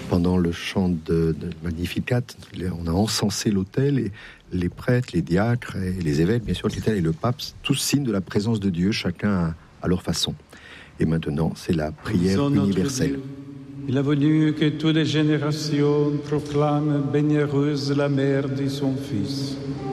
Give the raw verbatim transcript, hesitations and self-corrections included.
Pendant le chant de, de Magnificat, on a encensé l'autel et les prêtres, les diacres et les évêques, bien sûr, l'autel et le pape, tous signes de la présence de Dieu, chacun à, à leur façon. Et maintenant, c'est la prière universelle. Il a voulu que toutes les générations proclament bénéheureuse la mère de son Fils.